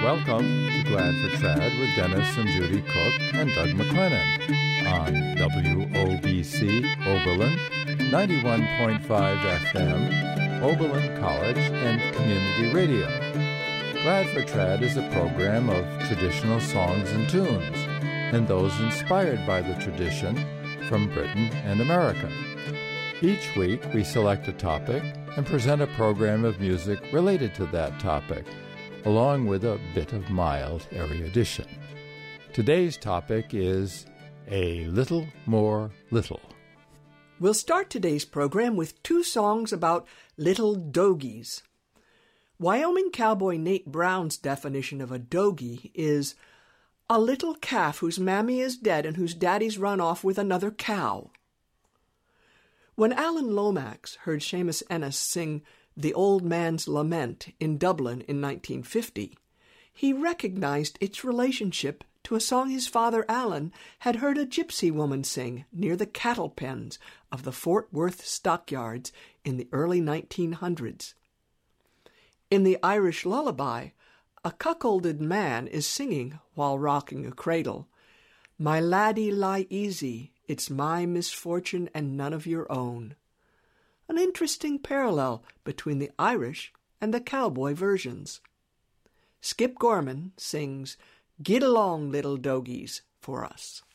Welcome to Glad for Trad with Dennis and Judy Cook and Doug McLennan on WOBC Oberlin, 91.5 FM, Oberlin College and Community Radio. Glad for Trad is a program of traditional songs and tunes, and those inspired by the tradition from Britain and America. Each week we select a topic and present a program of music related to that topic, along with a bit of mild erudition. Today's topic is A Little More Little. We'll start today's program with two songs about little dogies. Wyoming cowboy Nate Brown's definition of a dogie is a little calf whose mammy is dead and whose daddy's run off with another cow. When Alan Lomax heard Seamus Ennis sing The Old Man's Lament in Dublin in 1950, he recognized its relationship to a song his father Alan had heard a gypsy woman sing near the cattle pens of the Fort Worth stockyards in the early 1900s. In the Irish lullaby, a cuckolded man is singing while rocking a cradle, "My laddie, lie easy, it's my misfortune and none of your own." An interesting parallel between the Irish and the cowboy versions. Skip Gorman sings "Get Along, Little Dogies" for us.